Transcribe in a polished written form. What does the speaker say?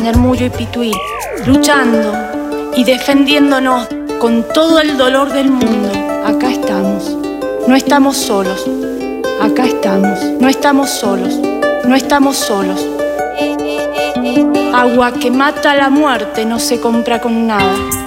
Ñarmullo y Pituí, luchando y defendiéndonos con todo el dolor del mundo. Acá estamos, no estamos solos, acá estamos, no estamos solos, no estamos solos. Agua que mata la muerte no se compra con nada.